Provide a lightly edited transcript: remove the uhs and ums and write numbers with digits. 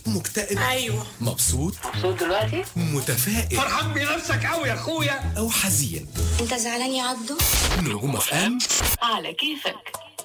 مكتئب؟ ايوه. مبسوط دلوقتي. متفائل؟ فرحان بنفسك قوي يا اخويا. او حزين؟ انت زعلان يا عبدو؟ نجوم اف ام على كيفك.